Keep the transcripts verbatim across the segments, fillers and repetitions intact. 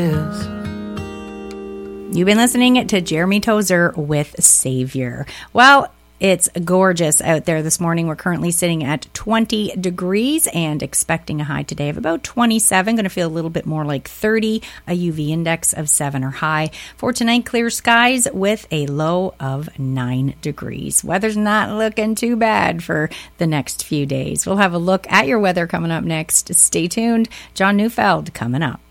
You've been listening to Jeremy Tozer with Savior. Well, it's gorgeous out there this morning. We're currently sitting at twenty degrees and expecting a high today of about twenty-seven. Going to feel a little bit more like thirty, a U V index of seven or high. For tonight, clear skies with a low of nine degrees. Weather's not looking too bad for the next few days. We'll have a look at your weather coming up next. Stay tuned. John Neufeld coming up.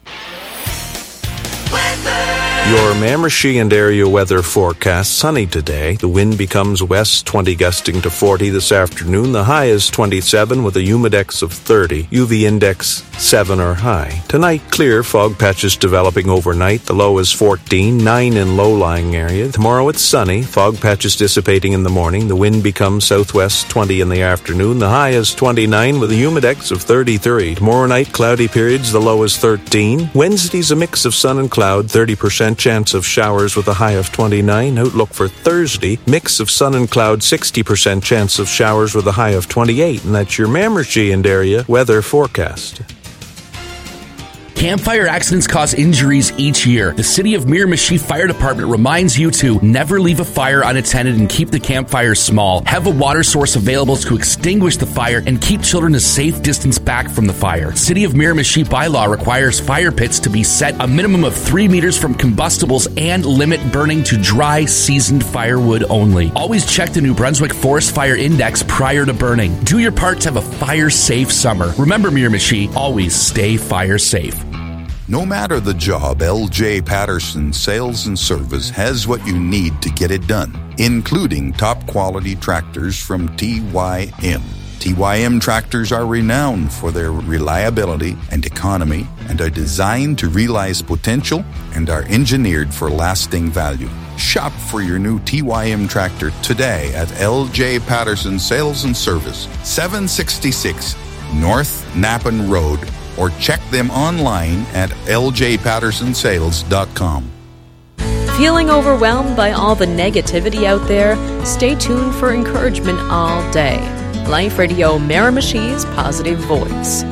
Your Miramichi and area weather forecast. Sunny today. The wind becomes west, twenty gusting to forty this afternoon. The high is twenty-seven with a humidex of thirty. U V index seven or high. Tonight, clear. Fog patches developing overnight. The low is fourteen, nine in low-lying area. Tomorrow it's sunny. Fog patches dissipating in the morning. The wind becomes southwest, twenty in the afternoon. The high is twenty-nine with a humidex of thirty-three. Tomorrow night, cloudy periods. The low is thirteen. Wednesday's a mix of sun and cloud. thirty percent chance of showers with a high of twenty-nine. Outlook for Thursday, mix of sun and cloud, sixty percent chance of showers with a high of twenty-eight. And that's your Miramichi and area weather forecast. Campfire accidents cause injuries each year. The City of Miramichi Fire Department reminds you to never leave a fire unattended and keep the campfire small. Have a water source available to extinguish the fire and keep children a safe distance back from the fire. City of Miramichi bylaw requires fire pits to be set a minimum of three meters from combustibles and limit burning to dry, seasoned firewood only. Always check the New Brunswick Forest Fire Index prior to burning. Do your part to have a fire-safe summer. Remember, Miramichi, always stay fire-safe. No matter the job, L J Patterson Sales and Service has what you need to get it done, including top-quality tractors from T Y M. T Y M tractors are renowned for their reliability and economy and are designed to realize potential and are engineered for lasting value. Shop for your new T Y M tractor today at L J Patterson Sales and Service, seven sixty-six North Napan Road, or check them online at l j patterson sales dot com. Feeling overwhelmed by all the negativity out there? Stay tuned for encouragement all day. Life Radio Miramichi's Positive Voice.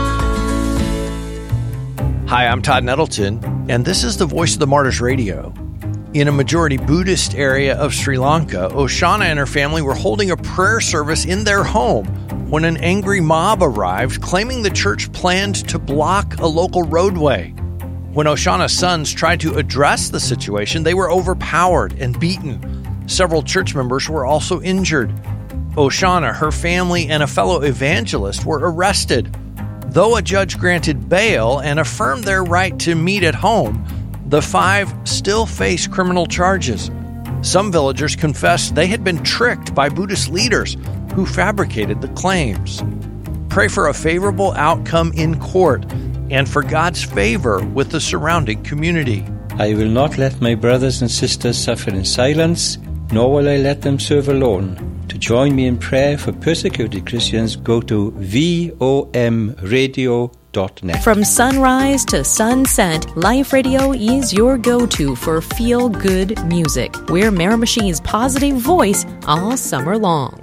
Hi, I'm Todd Nettleton, and this is the Voice of the Martyrs Radio. In a majority Buddhist area of Sri Lanka, Oshana and her family were holding a prayer service in their home when an angry mob arrived, claiming the church planned to block a local roadway. When Oshana's sons tried to address the situation, they were overpowered and beaten. Several church members were also injured. Oshana, her family, and a fellow evangelist were arrested. Though a judge granted bail and affirmed their right to meet at home, the five still face criminal charges. Some villagers confessed they had been tricked by Buddhist leaders who fabricated the claims. Pray for a favorable outcome in court and for God's favor with the surrounding community. I will not let my brothers and sisters suffer in silence, nor will I let them serve alone. To join me in prayer for persecuted Christians, go to v o m radio dot net. From sunrise to sunset, Life Radio is your go-to for feel-good music. We're Miramichi's positive voice all summer long.